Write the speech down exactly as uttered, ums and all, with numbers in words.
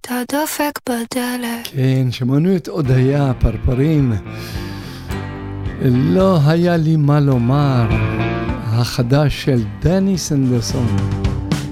אתה דופק בדלת. כן, שמענו את הודיה פרפרים. לא היה לי מה לומר. החדש של דני סנדרסון.